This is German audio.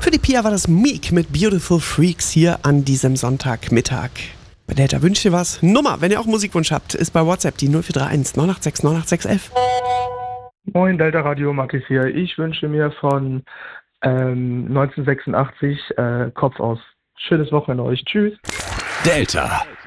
Für die Pia war das Meek mit Beautiful Freaks hier an diesem Sonntagmittag. Bei Delta wünscht ihr was? Nummer, wenn ihr auch Musikwunsch habt, ist bei WhatsApp die 0431 986 98611. Moin, Delta Radio, Matthias hier. Ich wünsche mir von 1986 Kopf aus. Schönes Wochenende euch. Tschüss. Delta.